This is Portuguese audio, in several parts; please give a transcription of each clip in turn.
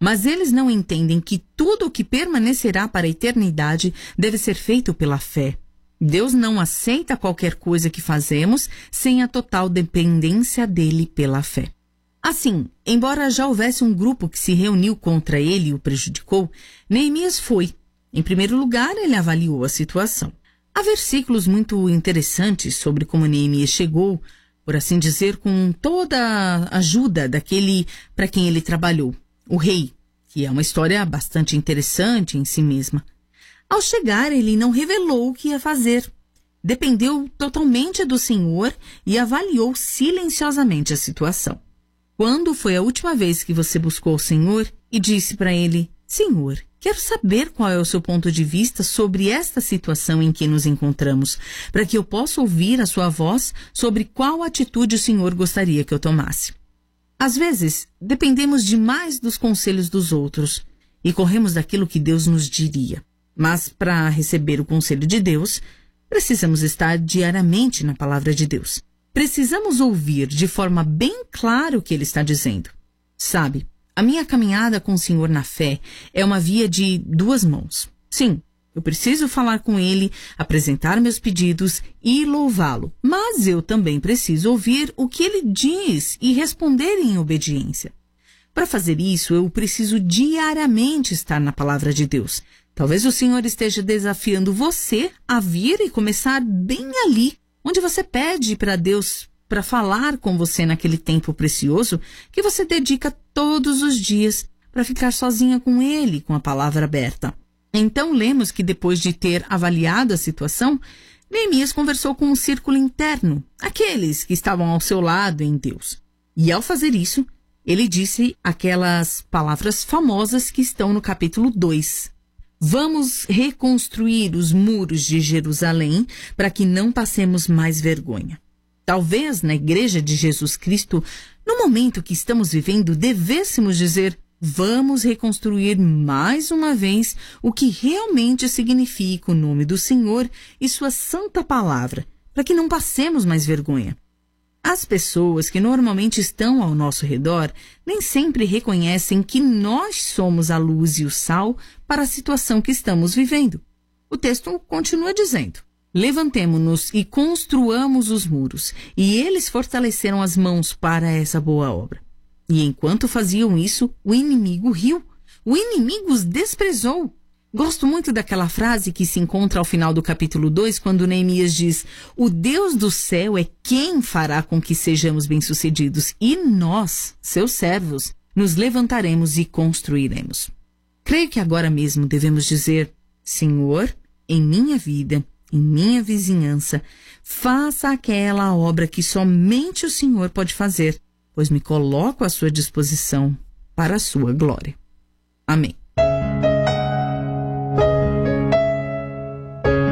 Mas eles não entendem que tudo o que permanecerá para a eternidade deve ser feito pela fé. Deus não aceita qualquer coisa que fazemos sem a total dependência dele pela fé. Assim, embora já houvesse um grupo que se reuniu contra ele e o prejudicou, Neemias foi. Em primeiro lugar, ele avaliou a situação. Há versículos muito interessantes sobre como Neemias chegou, por assim dizer, com toda a ajuda daquele para quem ele trabalhou, o rei, que é uma história bastante interessante em si mesma. Ao chegar, ele não revelou o que ia fazer. Dependeu totalmente do Senhor e avaliou silenciosamente a situação. Quando foi a última vez que você buscou o Senhor e disse para ele: Senhor, quero saber qual é o seu ponto de vista sobre esta situação em que nos encontramos, para que eu possa ouvir a sua voz sobre qual atitude o Senhor gostaria que eu tomasse. Às vezes, dependemos demais dos conselhos dos outros e corremos daquilo que Deus nos diria. Mas, para receber o conselho de Deus, precisamos estar diariamente na palavra de Deus. Precisamos ouvir de forma bem clara o que Ele está dizendo. Sabe, a minha caminhada com o Senhor na fé é uma via de duas mãos. Sim, eu preciso falar com Ele, apresentar meus pedidos e louvá-lo. Mas eu também preciso ouvir o que Ele diz e responder em obediência. Para fazer isso, eu preciso diariamente estar na palavra de Deus. Talvez o Senhor esteja desafiando você a vir e começar bem ali, onde você pede para Deus para falar com você naquele tempo precioso que você dedica todos os dias para ficar sozinha com Ele, com a palavra aberta. Então lemos que depois de ter avaliado a situação, Neemias conversou com um círculo interno, aqueles que estavam ao seu lado em Deus. E ao fazer isso, ele disse aquelas palavras famosas que estão no capítulo 2. Vamos reconstruir os muros de Jerusalém para que não passemos mais vergonha. Talvez na Igreja de Jesus Cristo, no momento que estamos vivendo, devêssemos dizer: vamos reconstruir mais uma vez o que realmente significa o nome do Senhor e sua santa palavra, para que não passemos mais vergonha. As pessoas que normalmente estão ao nosso redor nem sempre reconhecem que nós somos a luz e o sal para a situação que estamos vivendo. O texto continua dizendo: levantemo-nos e construamos os muros, e eles fortaleceram as mãos para essa boa obra. E enquanto faziam isso, o inimigo riu. O inimigo os desprezou. Gosto muito daquela frase que se encontra ao final do capítulo 2, quando Neemias diz: o Deus do céu é quem fará com que sejamos bem-sucedidos, e nós, seus servos, nos levantaremos e construiremos. Creio que agora mesmo devemos dizer: Senhor, em minha vida, em minha vizinhança, faça aquela obra que somente o Senhor pode fazer, pois me coloco à sua disposição para a sua glória. Amém.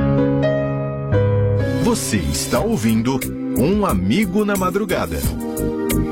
Você está ouvindo Um Amigo na Madrugada.